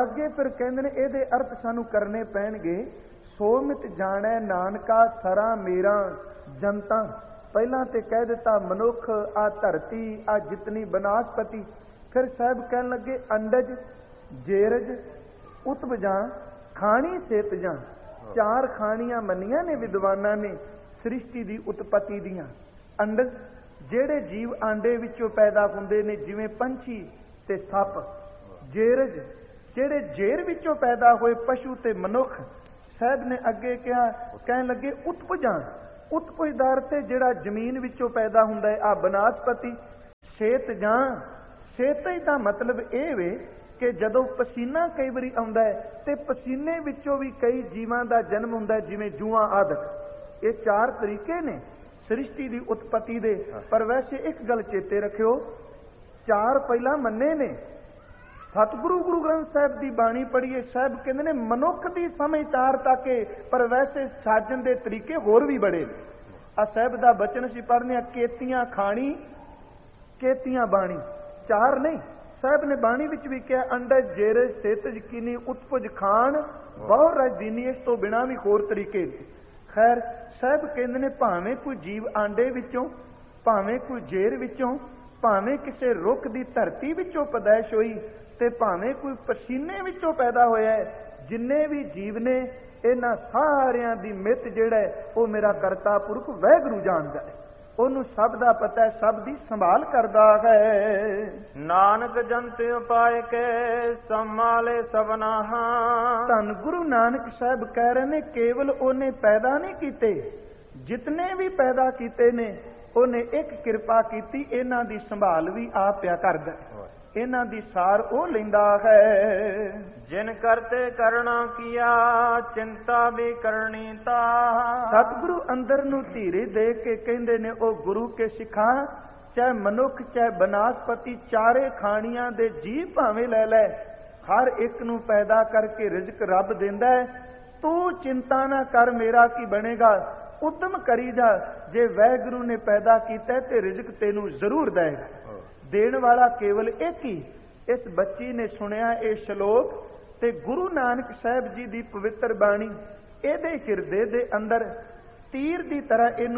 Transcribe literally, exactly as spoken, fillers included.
ਅੱਗੇ ਫਿਰ ਕਹਿੰਦੇ ਨੇ ਇਹਦੇ ਅਰਥ ਸਾਨੂੰ ਕਰਨੇ ਪੈਣਗੇ। ਸੋਮਿਤ ਜਾਣੈ ਨਾਨਕਾ ਸਰਾ ਮੇਰਾ ਜਨਤਾ। ਪਹਿਲਾਂ ਤੇ ਕਹਿ ਦਿੱਤਾ ਮਨੁੱਖ, ਆ ਧਰਤੀ, ਆ ਜਿਤਨੀ ਬਨਾਸਪਤੀ। ਫਿਰ ਸਾਹਿਬ ਕਹਿਣ ਲੱਗੇ ਅੰਡਜ, ਜੇਰਜ, ਉਤਪਜਾਂ, ਖਾਣੀ ਸੇਤਜਾਂ। ਚਾਰ ਖਾਣੀਆਂ ਮੰਨੀਆਂ ਨੇ ਵਿਦਵਾਨਾਂ ਨੇ ਸ੍ਰਿਸ਼ਟੀ ਦੀ ਉਤਪਤੀ ਦੀਆਂ। ਅੰਡਜ ਜਿਹੜੇ ਜੀਵ ਆਂਡੇ ਵਿੱਚੋਂ ਪੈਦਾ ਹੁੰਦੇ ਨੇ, ਜਿਵੇਂ ਪੰਛੀ ਤੇ ਸੱਪ। ਜੇਰਜ ਜਿਹੜੇ ਜੇਰ ਵਿੱਚੋਂ ਪੈਦਾ ਹੋਏ, ਪਸ਼ੂ ਤੇ ਮਨੁੱਖ। ਸਾਹਿਬ ਨੇ ਅੱਗੇ ਕਿਹਾ, ਕਹਿਣ ਲੱਗੇ ਉਤਪਜਾਂ। ਉਤਪਜ ਦਾ ਅਰਥ ਹੈ ਜਿਹੜਾ ਜ਼ਮੀਨ ਵਿੱਚੋਂ ਪੈਦਾ ਹੁੰਦਾ ਹੈ, ਆ ਬਨਾਸਪਤੀ। ਸੇਤਜਾਂ, ਸੇਤਜ ਦਾ ਮਤਲਬ ਇਹ ਵੇ ਕਿ ਜਦੋਂ ਪਸੀਨਾ ਕਈ ਵਾਰੀ ਆਉਂਦਾ ਹੈ ਤੇ ਪਸੀਨੇ ਵਿੱਚੋਂ ਵੀ ਕਈ ਜੀਵਾਂ ਦਾ ਜਨਮ ਹੁੰਦਾ ਹੈ, ਜਿਵੇਂ ਜੂਆਂ ਆਦਿਕ। ਇਹ ਚਾਰ ਤਰੀਕੇ ਨੇ ਸ੍ਰਿਸ਼ਟੀ ਦੀ ਉਤਪਤੀ ਦੇ। ਪਰ ਵੈਸੇ ਇੱਕ ਗੱਲ ਚੇਤੇ ਰੱਖਿਓ, ਚਾਰ ਪਹਿਲਾਂ ਮੰਨੇ ਨੇ। ਸਤਿਗੁਰੂ ਗੁਰੂ ਗ੍ਰੰਥ ਸਾਹਿਬ ਦੀ ਬਾਣੀ ਪੜ੍ਹੀਏ, ਸਾਹਿਬ ਕਹਿੰਦੇ ਨੇ ਮਨੁੱਖ ਦੀ ਸਮਝ ਤਾਰ ਤੱਕ, ਪਰ ਵੈਸੇ ਸਾਜਣ ਦੇ ਤਰੀਕੇ ਹੋਰ ਵੀ ਬੜੇ ਨੇ। ਆ ਸਾਹਿਬ ਦਾ ਬਚਨ ਅਸੀਂ ਪੜ੍ਹਨੇ ਆ, ਕੇਤੀਆਂ ਖਾਣੀ ਕੇਤੀਆਂ ਬਾਣੀ। ਚਾਰ ਨਹੀਂ, ਸਾਹਿਬ ਨੇ ਬਾਣੀ ਵਿੱਚ ਵੀ ਕਿਹਾ ਅੰਡਜ, ਜੇਰਜ, ਸੇਤਜ, ਕੀਨੀ, ਉਤਪਜ, ਖਾਣ, ਬਹੁ ਰਜਦੀਨੀ। ਇਸ ਤੋਂ ਬਿਨਾਂ ਵੀ ਹੋਰ ਤਰੀਕੇ ਨੇ। ਖੈਰ ਸਾਹਿਬ ਕਹਿੰਦੇ ਨੇ ਭਾਵੇਂ ਕੋਈ ਜੀਵ ਆਂਡੇ ਵਿੱਚੋਂ, ਭਾਵੇਂ ਕੋਈ ਜੇਰ ਵਿੱਚੋਂ, ਭਾਵੇਂ ਕਿਸੇ ਰੁੱਖ ਦੀ ਧਰਤੀ ਵਿੱਚੋਂ ਪੈਦਾਇਸ਼ ਹੋਈ, ਤੇ ਭਾਵੇਂ ਕੋਈ ਪਸੀਨੇ ਵਿੱਚੋਂ ਪੈਦਾ ਹੋਇਆ ਹੈ, ਜਿੰਨੇ ਵੀ ਜੀਵ ਨੇ ਇਹਨਾਂ ਸਾਰਿਆਂ ਦੀ ਮਿੱਤ ਜਿਹੜਾ ਹੈ ਉਹ ਮੇਰਾ ਕਰਤਾ ਪੁਰਖ ਵਾਹਿਗੁਰੂ ਜਾਣਦਾ ਹੈ। ਉਹਨੂੰ ਸਭ ਦਾ ਪਤਾ ਹੈ, ਸਭ ਦੀ ਸੰਭਾਲ ਕਰਦਾ ਹੈ। ਨਾਨਕ ਜੰਤ ਉਪਾਇ ਕੇ ਸੰਭਾਲੇ ਸਭਨਾਹਾ। ਧੰਨ ਗੁਰੂ ਨਾਨਕ ਸਾਹਿਬ ਕਹਿ ਰਹੇ ਨੇ ਕੇਵਲ ਉਹਨੇ ਪੈਦਾ ਨਹੀਂ ਕੀਤੇ, ਜਿਤਨੇ ਵੀ ਪੈਦਾ ਕੀਤੇ ਨੇ ਉਹਨੇ ਇੱਕ ਕਿਰਪਾ ਕੀਤੀ, ਇਹਨਾਂ ਦੀ ਸੰਭਾਲ ਵੀ ਆਪ ਪਿਆ ਕਰਦਾ, ਇਹਨਾਂ ਦੀ ਸਾਰ ਉਹ ਲੈਂਦਾ ਹੈ। ਜਿਨ ਕਰਤੇ ਕਰਣਾ ਕੀਆ ਚਿੰਤਾ ਵੀ ਕਰਨੀ ਤਾ। ਸਤਿਗੁਰੂ ਅੰਦਰ ਨੂੰ ਧੀਰੇ ਦੇ ਕੇ ਕਹਿੰਦੇ ਨੇ ਉਹ ਗੁਰੂ ਕੇ ਸਿੱਖਾਂ, ਚਾਹੇ ਮਨੁੱਖ ਚਾਹੇ ਬਨਾਸਪਤੀ, ਚਾਰੇ ਖਾਣੀਆਂ ਦੇ ਜੀਵ ਭਾਵੇਂ ਲੈ ਲੈ, ਹਰ ਇੱਕ ਨੂੰ ਪੈਦਾ ਕਰਕੇ ਰਿਜ਼ਕ ਰੱਬ ਦਿੰਦਾ ਹੈ। ਤੂੰ ਚਿੰਤਾ ਨਾ ਕਰ, ਮੇਰਾ ਕੀ ਬਣੇਗਾ, ਉਦਮ ਕਰੀ ਜਾ। ਜੇ ਵਾਹਿਗੁਰੂ ਨੇ ਪੈਦਾ ਕੀਤਾ ਤੇ ਰਿਜ਼ਕ ਤੈਨੂੰ ਜ਼ਰੂਰ ਦੇਗਾ। ਦੇਣ ਵਾਲਾ ਕੇਵਲ ਇੱਕ ਹੀ। ਇਸ ਬੱਚੀ ਨੇ ਸੁਣਿਆ ਇਹ ਸ਼ਲੋਕ ਤੇ ਗੁਰੂ ਨਾਨਕ ਸਾਹਿਬ ਜੀ ਦੀ ਪਵਿੱਤਰ ਬਾਣੀ ਇਹਦੇ ਹਿਰਦੇ ਦੇ ਅੰਦਰ ਤੀਰ ਦੀ ਤਰ੍ਹਾਂ ਇਹਨੂੰ